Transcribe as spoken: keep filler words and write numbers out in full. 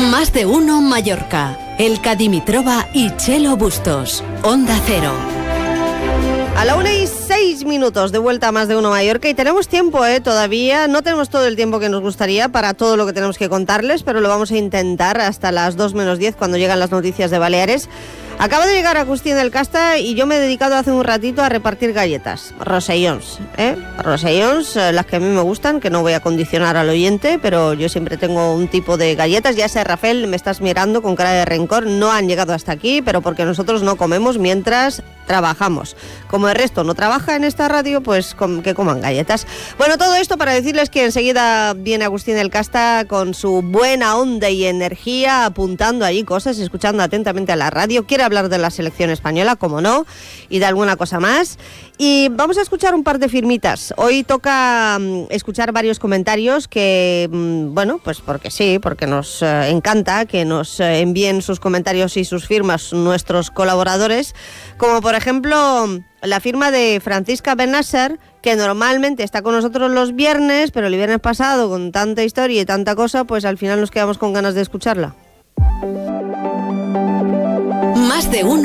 Más de uno Mallorca. Elka Dimitrova y Chelo Bustos. Onda Cero. A la una y seis minutos de vuelta a Más de uno Mallorca y tenemos tiempo, ¿eh? Todavía no tenemos todo el tiempo que nos gustaría para todo lo que tenemos que contarles, pero lo vamos a intentar hasta las dos menos diez cuando llegan las noticias de Baleares. Acaba de llegar Agustín del Casta y yo me he dedicado hace un ratito a repartir galletas, rosellons, ¿eh? Rosellons, las que a mí me gustan, que no voy a condicionar al oyente, pero yo siempre tengo un tipo de galletas. Ya sé, Rafael, me estás mirando con cara de rencor, no han llegado hasta aquí, pero porque nosotros no comemos mientras trabajamos. Como el resto no trabaja en esta radio, pues com- que coman galletas. Bueno, todo esto para decirles que enseguida viene Agustín del Casta con su buena onda y energía, apuntando ahí cosas, escuchando atentamente a la radio. Quiere hablar de la selección española, como no, y de alguna cosa más. Y vamos a escuchar un par de firmitas. Hoy toca um, escuchar varios comentarios que, um, bueno, pues porque sí, porque nos uh, encanta que nos uh, envíen sus comentarios y sus firmas nuestros colaboradores, como por ejemplo la firma de Francisca Benasser, que normalmente está con nosotros los viernes, pero el viernes pasado, con tanta historia y tanta cosa, pues al final nos quedamos con ganas de escucharla. Más de uno